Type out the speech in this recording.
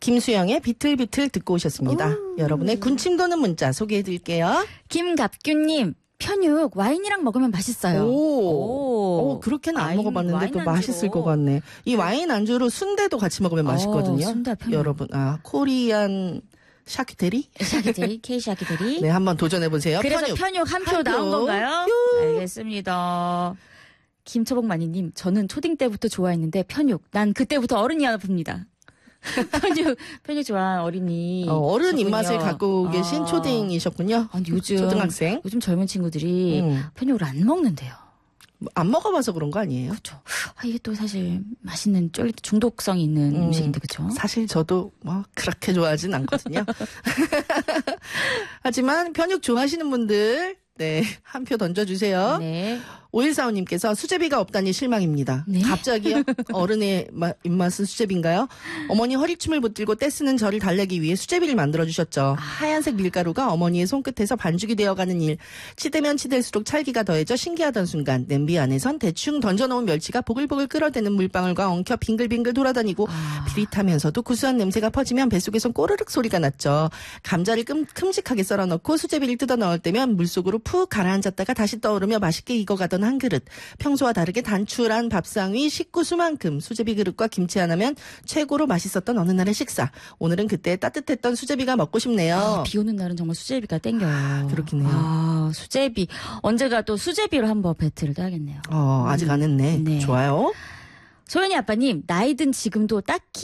김수영의 비틀비틀 듣고 오셨습니다. 여러분의 군침 도는 문자 소개해드릴게요. 김갑규님, 편육 와인이랑 먹으면 맛있어요. 그렇게는 안 와인, 먹어봤는데 와인 또 안주로. 맛있을 것 같네. 이 와인 안주로 순대도 같이 먹으면 맛있거든요. 순대 편육. 여러분, 코리안 샤키테리? 샤키테리, K 샤키테리. 네, 한번 도전해보세요. 그래서 편육 한 표 나온 건가요? 알겠습니다. 김초복마니님, 저는 초딩 때부터 좋아했는데 편육. 난 그때부터 어른이야 봅니다. 편육 좋아하는 어린이. 어른 입맛을 갖고 계신 초딩이셨군요. 아니, 요즘 초등학생. 요즘 젊은 친구들이 편육을 안 먹는데요. 안 먹어봐서 그런 거 아니에요? 그렇죠. 이게 또 사실 맛있는 쫄깃 중독성이 있는 음식인데 그렇죠. 사실 저도 그렇게 좋아하진 않거든요. 하지만 편육 좋아하시는 분들 한 표 던져주세요. 네. 5145님께서 수제비가 없다니 실망입니다. 네? 갑자기요? 어른의 입맛은 수제비인가요? 어머니 허리춤을 붙들고 떼쓰는 저를 달래기 위해 수제비를 만들어주셨죠. 하얀색 밀가루가 어머니의 손끝에서 반죽이 되어가는 일. 치대면 치댈수록 찰기가 더해져 신기하던 순간 냄비 안에선 대충 던져놓은 멸치가 보글보글 끓어대는 물방울과 엉켜 빙글빙글 돌아다니고 비릿하면서도 구수한 냄새가 퍼지면 뱃속에선 꼬르륵 소리가 났죠. 감자를 큼직하게 썰어넣고 수제비를 뜯어 넣을 때면 물속으로 푹 가라앉았다가 다시 떠오르며 맛있게 익어가던 한 그릇. 평소와 다르게 단출한 밥상 위 식구수만큼 수제비 그릇과 김치 하나면 최고로 맛있었던 어느 날의 식사. 오늘은 그때 따뜻했던 수제비가 먹고 싶네요. 비 오는 날은 정말 수제비가 땡겨요. 그렇긴 해요. 수제비. 언제가 또 수제비로 한번 배틀을 떠야겠네요. 아직 안 했네. 네. 좋아요. 소연이 아빠님, 나이 든 지금도 딱히